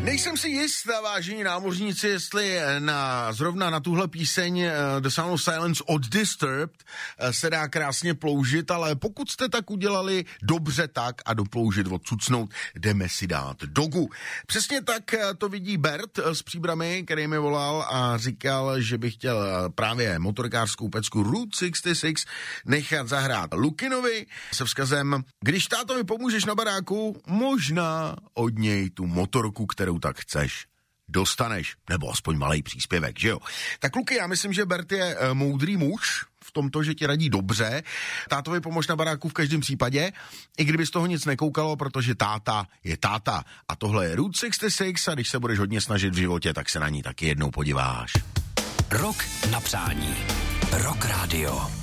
Nejsem si jist, vážení námořníci, jestli zrovna na tuhle píseň The Sound of Silence od Disturbed se dá krásně ploužit, ale pokud jste tak udělali dobře tak a doploužit odcucnout, jdeme si dát dogu. Přesně tak to vidí Bert z Příbrami, který mi volal a říkal, že by chtěl právě motorkářskou pecku Route 66 nechat zahrát Lukinovi se vzkazem: když táto mi pomůžeš na baráku, možná od něj tu motorku, kterou tak chceš, dostaneš, nebo aspoň malej příspěvek, že jo? Tak Luky, já myslím, že Bert je moudrý muž v tomto, že ti radí dobře. Tátovi pomož na baráku v každém případě, i kdyby z toho nic nekoukalo, protože táta je táta. A tohle je Route 66 a když se budeš hodně snažit v životě, tak se na ní taky jednou podíváš. Rok na přání. Rock Radio.